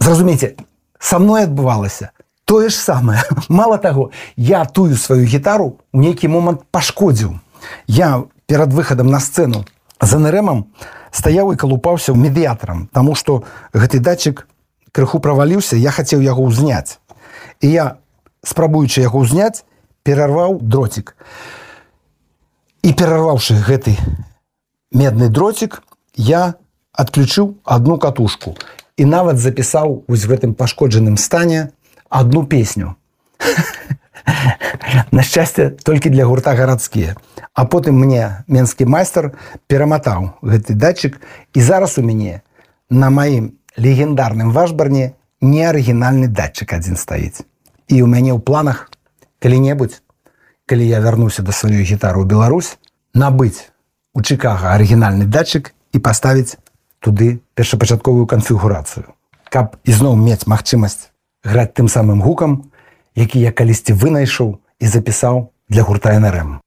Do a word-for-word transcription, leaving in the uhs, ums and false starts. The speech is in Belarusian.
Зразумейце, са мной адбывалася тое ж самае. Мала таго, я тую сваю гітару у нейкі момант пашкодзіў. Я перад выхадам на сцэну з эн эр эм стаяў і калупаўся ў медыятарам, таму што гэты датчык крыху праваліўся, я хацеў яго ўзняць. І я, спрабуючы яго ўзняць, перарваў дроцік. І перарваўшы гэты медны дроцік, я адключыў одну катушку і нават запісаў вось в гэтым пашкоджаным стане одну песню. На шчасце, толькі для гурта «Гарадскія». А потым мне менскі майстар пераматаў гэты датчык, і зараз у мяне на маім легендарным вашбарне неарыгінальны датчык адзін стаіць. І ў мяне ў планах калі-небудзь, калі я вярнуся да сваёй гітары ў Беларусь, набыць у Чикаго арыгінальны датчык і паставіць туды першапачатковую канфігурацыю, каб ізноў мець магчымасць граць тым самым гукам, які я калісьці вынайшаў і запісаў для гурта эн эр эм.